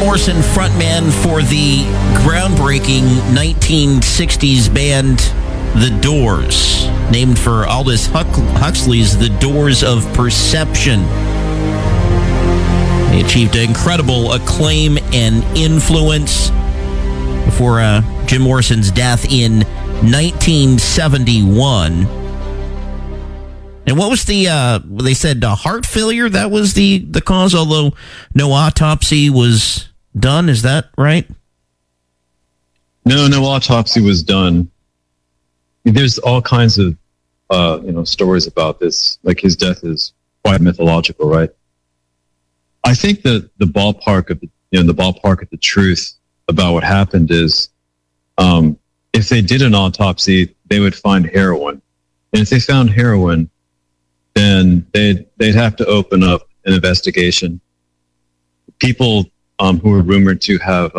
Morrison, frontman for the groundbreaking 1960s band The Doors, named for Aldous Huxley's The Doors of Perception. They achieved incredible acclaim and influence before Jim Morrison's death in 1971. And what was they said heart failure? That was the cause, although no autopsy was done. Is that right? No autopsy was done. There's all kinds of, stories about this. Like his death is quite mythological, right? I think that the ballpark of the truth about what happened is, if they did an autopsy, they would find heroin, and if they found heroin, then they'd have to open up an investigation. People who were rumored to have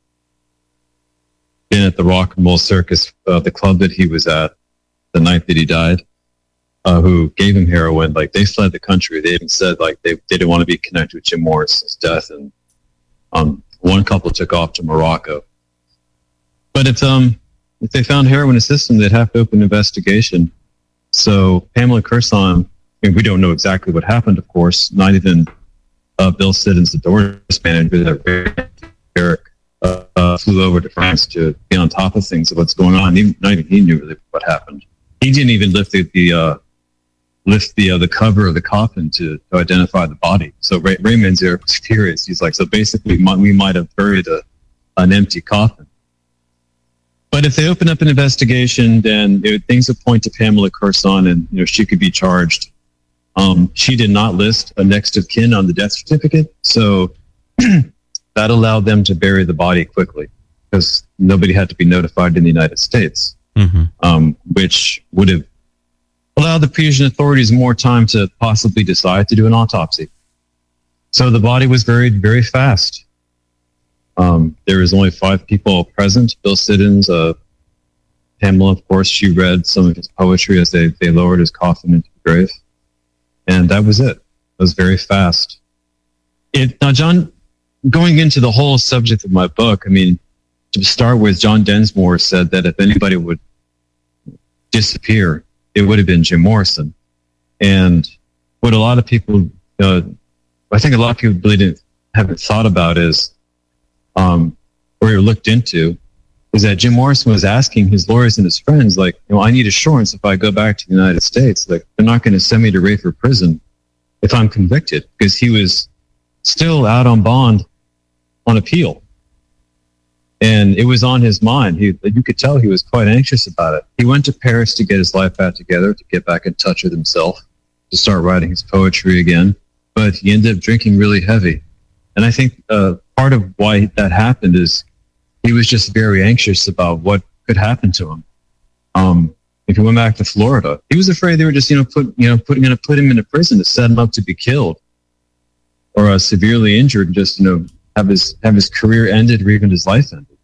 been at the Rock and Roll Circus, the club that he was at the night that he died, who gave him heroin, like they fled the country. They even said like they didn't want to be connected with Jim Morrison's death, and one couple took off to Morocco. But if they found heroin in the system, they'd have to open an investigation. So Pamela Curson, we don't know exactly what happened, of course. Not even Bill Siddons, the Doors manager, Eric, flew over to France to be on top of things, of what's going on. Not even he knew really what happened. He didn't even lift the cover of the coffin to identify the body. So Ray Manzarek was furious. He's like, so basically we might have buried an empty coffin. But if they open up an investigation, then things would point to Pamela Curson, and she could be charged. She did not list a next of kin on the death certificate, so that allowed them to bury the body quickly because nobody had to be notified in the United States, which would have allowed the Parisian authorities more time to possibly decide to do an autopsy. So the body was buried very fast. There was only 5 people present. Bill Siddons, Pamela, of course, she read some of his poetry as they lowered his coffin into the grave. And that was it. It was very fast. Now, John, going into the whole subject of my book, I mean, to start with, John Densmore said that if anybody would disappear, it would have been Jim Morrison. And what a lot of people, I think a lot of people really haven't thought about is, or looked into, is that Jim Morrison was asking his lawyers and his friends, like, I need assurance if I go back to the United States, like they're not going to send me to Rayford Prison if I'm convicted, because he was still out on bond on appeal. And it was on his mind. You could tell he was quite anxious about it. He went to Paris to get his life back together, to get back in touch with himself, to start writing his poetry again. But he ended up drinking really heavy. And I think part of why that happened is he was just very anxious about what could happen to him. If he went back to Florida, he was afraid they were just, going to put him into prison to set him up to be killed or severely injured, and just, have his career ended or even his life ended.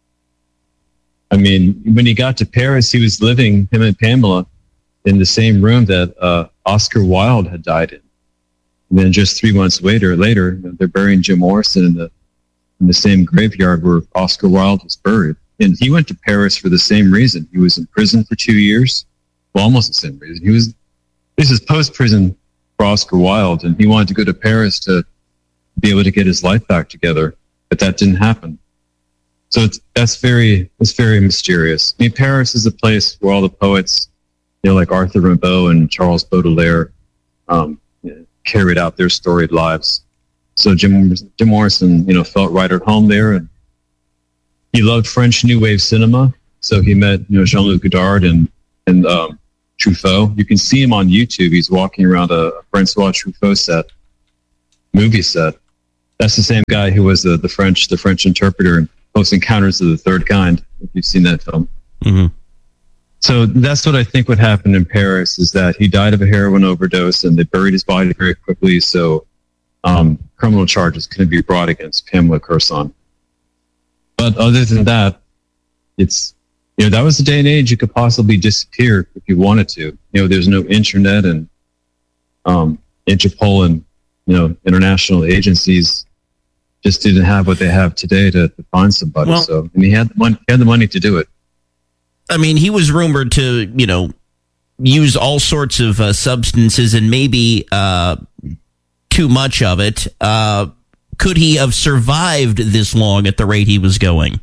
I mean, when he got to Paris, he was living, him and Pamela, in the same room that Oscar Wilde had died in. And then just 3 months later, they're burying Jim Morrison in the same graveyard where Oscar Wilde was buried. And he went to Paris for the same reason. He was in prison for 2 years. Well, almost the same reason. This is post-prison for Oscar Wilde, and he wanted to go to Paris to be able to get his life back together, but that didn't happen. So it's very mysterious. I mean, Paris is a place where all the poets, like Arthur Rimbaud and Charles Baudelaire, carried out their storied lives. So Jim Morrison, felt right at home there, and he loved French New Wave cinema. So he met, Jean-Luc Godard and Truffaut. You can see him on YouTube. He's walking around a Francois Truffaut movie set. That's the same guy who was the French interpreter in Close Encounters of the Third Kind, if you've seen that film. Mm-hmm. So that's what I think would happen in Paris, is that he died of a heroin overdose and they buried his body very quickly. So criminal charges couldn't be brought against Pamela Curson. But other than that, it's, that was the day and age you could possibly disappear if you wanted to. There's no internet, and Interpol and, international agencies just didn't have what they have today to find somebody. And he had the money to do it. I mean, he was rumored to, use all sorts of substances and maybe too much of it. Could he have survived this long at the rate he was going?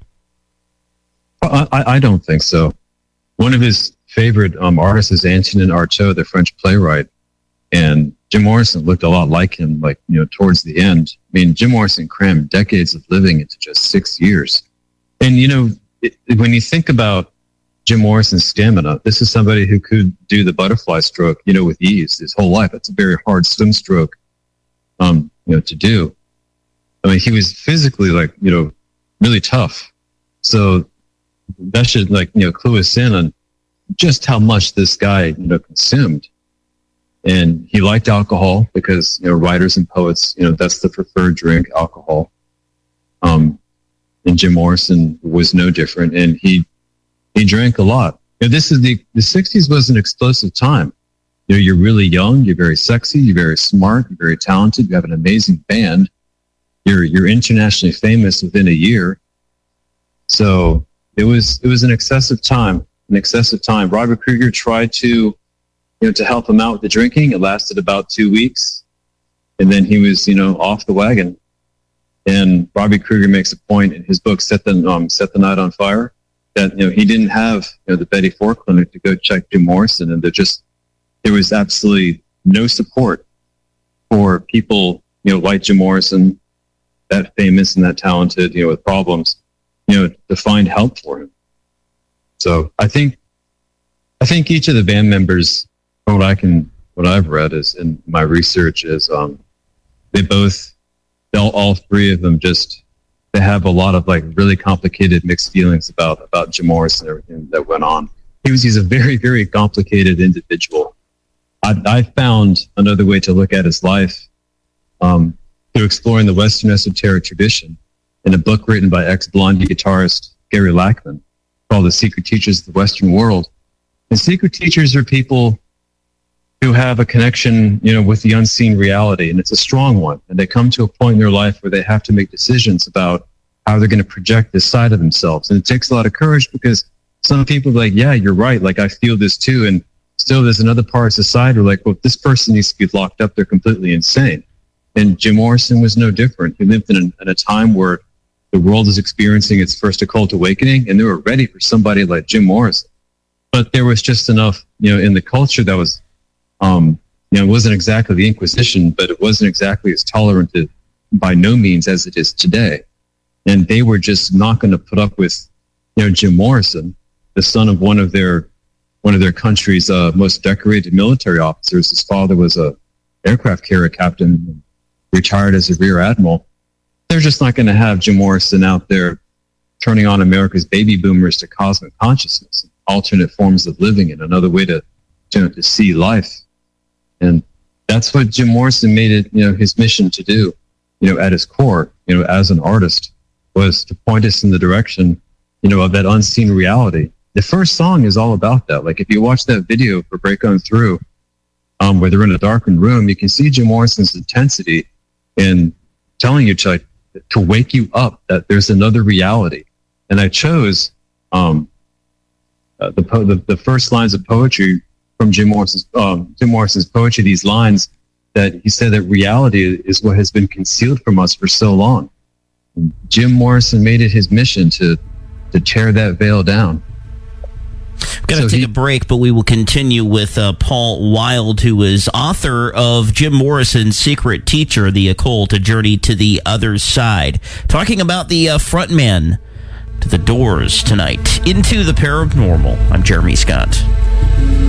I don't think so. One of his favorite artists is Antonin Artaud, the French playwright, and Jim Morrison looked a lot like him, towards the end. I mean, Jim Morrison crammed decades of living into just 6 years. And, when you think about Jim Morrison's stamina, this is somebody who could do the butterfly stroke, with ease his whole life. It's a very hard swim stroke, to do. I mean, he was physically really tough. So that should clue us in on just how much this guy, consumed. And he liked alcohol because, writers and poets, that's the preferred drink, alcohol. And Jim Morrison was no different. And he drank a lot. The 60s was an explosive time. You're really young, you're very sexy, you're very smart, you're very talented, you have an amazing band. You're internationally famous within a year. So it was an excessive time. Robert Krieger tried to help him out with the drinking. It lasted about 2 weeks. And then he was, off the wagon. And Robbie Krieger makes a point in his book, Set the Night on Fire, that, he didn't have, the Betty Ford Clinic to go check Jim Morrison. And there was absolutely no support for people, like Jim Morrison, that famous and that talented, with problems, to find help for him. So I think each of the band members, what I've read is in my research is, all three of them they have a lot of really complicated mixed feelings about Jim Morrison and everything that went on. He's a very, very complicated individual. I found another way to look at his life, through exploring the Western esoteric tradition in a book written by ex-Blondie guitarist Gary Lachman called The Secret Teachers of the Western World. And secret teachers are people who have a connection, with the unseen reality, and it's a strong one. And they come to a point in their life where they have to make decisions about how they're going to project this side of themselves. And it takes a lot of courage because some people are like, yeah, you're right. I feel this too. And still there's another part of society where well, this person needs to be locked up. They're completely insane. And Jim Morrison was no different. He lived in a time where the world is experiencing its first occult awakening, and they were ready for somebody like Jim Morrison. But there was just enough, in the culture that was, it wasn't exactly the Inquisition, but it wasn't exactly as tolerant by no means as it is today. And they were just not going to put up with, Jim Morrison, the son of one of their country's most decorated military officers. His father was a aircraft carrier captain, retired as a rear admiral. They're just not going to have Jim Morrison out there turning on America's baby boomers to cosmic consciousness, alternate forms of living, and another way to see life. And that's what Jim Morrison made it, his mission to do, at his core, as an artist, was to point us in the direction, of that unseen reality. The first song is all about that. If you watch that video for Break On Through, where they're in a darkened room, you can see Jim Morrison's intensity in telling you to wake you up that there's another reality. And I chose the first lines of poetry from Jim Morrison's poetry, these lines that he said that reality is what has been concealed from us for so long. And Jim Morrison made it his mission to tear that veil down. We've got to take a break, but we will continue with Paul Wild, who is author of Jim Morrison's Secret Teacher, The Occult, A Journey to the Other Side, talking about the frontman to The Doors tonight. Into the Paranormal. I'm Jeremy Scott.